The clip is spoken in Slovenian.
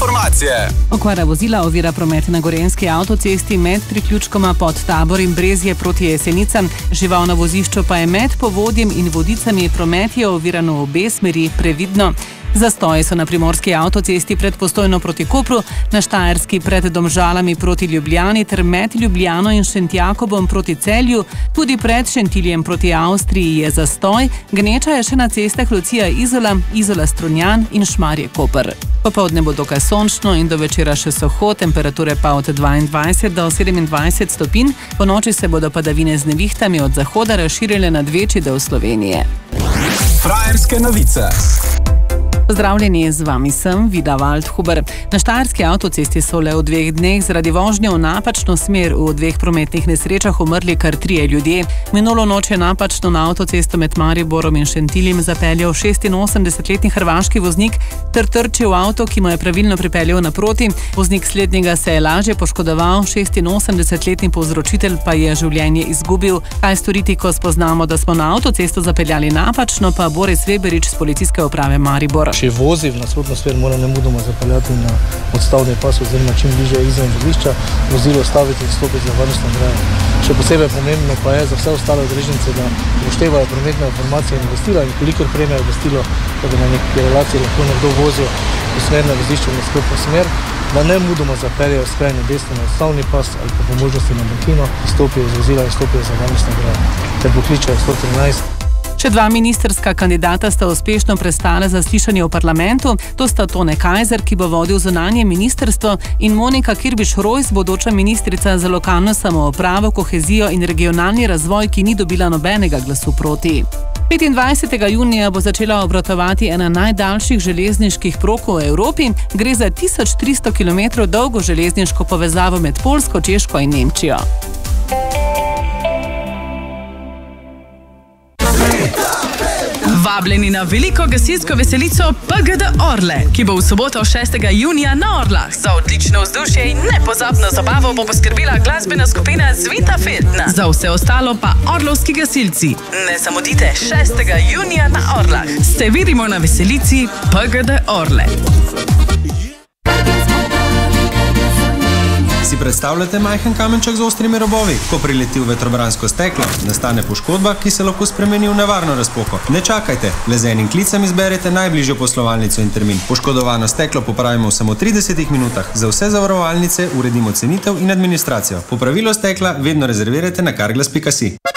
informacije. Okvara vozila ovira promet na Gorenjski avtocesti med priključkoma Podtabor in Brezje proti Jesenicam. Žival na vozišču pa je med Povodjem in Vodicami. Promet je oviran v obe smeri, previdno. Zastoji so na primorski avtocesti pred Postojno proti Kopru, na Štajerski pred Domžalami proti Ljubljani ter med Ljubljano in Šentjakobom proti Celju. Tudi pred Šentiljem proti Avstriji je zastoj. Gneča je še na cestah Lucija-Izola, Izola-Strunjan in Šmarje-Koper. Popoldne bo dokaj sončno in do večera še suho, temperature pa od 22 do 27 stopinj. Po noči se bodo padavine z nevihtami od zahoda razširile nad večji del Slovenije. Frajerske novice. Pozdravljeni, z vami sem Vida Waldhuber. Na Štajerski avtocesti so le v 2 dneh zaradi vožnje v napačno smer v 2 prometnih nesrečah umrli kar 3 ljudje. Minulo noč je napačno na avtocesto med Mariborom in Šentiljem zapeljal 86-letni hrvaški voznik ter trčil v avto, ki mu je pravilno pripeljal naproti. Voznik slednjega se je lažje poškodoval, 86-letni povzročitelj pa je življenje izgubil. Kaj storiti, ko spoznamo, da smo na avtocesto zapeljali napačno, pa Boris Weberič z policijske uprave Maribor. Če vozi v nasprotno smer, mora nemudoma zapeljati na odstavni pas oziroma čim bližje izven vozišča, vozilo staviti in stopiti za varnostno ograjo. Še posebej pomembno pa je za vse ostale udeležence, da upoštevajo prometne informacije in obvestila, in kolikor prejmejo obvestilo, da na neki relaciji lahko nekdo vozi v smer na vozišču v nasprotno smer, da nemudoma zapeljejo skrajno desno na odstavni pas ali pa po možnosti na bankino, stopijo iz vozila in stopijo za varnostno ograjo ter pokličejo 113. Še 2 ministrska kandidata sta uspešno prestala zaslišanje v parlamentu. To sta Tone Kajzer, ki bo vodil zunanje ministrstvo, in Monika Kirbiš-Rojs, bodoča ministrica za lokalno samoupravo, kohezijo in regionalni razvoj, ki ni dobila nobenega glasu proti. 25. junija bo začela obratovati ena najdaljših železniških prog v Evropi. Gre za 1300 km dolgo železniško povezavo med Poljsko, Češko in Nemčijo. Vabljeni na veliko gasilsko veselico PGD Orle, ki bo v soboto 6. junija na Orlah. Za odlično vzdušje in nepozabno zabavo bo poskrbela glasbena skupina Zvita Feltna. Za vse ostalo pa orlovski gasilci. Ne zamudite 6. junija na Orlah. Se vidimo na veselici PGD Orle. Si predstavljate majhen kamenček z ostrimi robovi? Ko prileti v vetrobransko steklo, nastane poškodba, ki se lahko spremeni v nevarno razpoko. Ne čakajte, le z enim klicem izberete najbližjo poslovalnico in termin. Poškodovano steklo popravimo v samo 30 minutah. Za vse zavarovalnice uredimo cenitev in administracijo. Popravilo stekla vedno rezervirajte na carglass.si.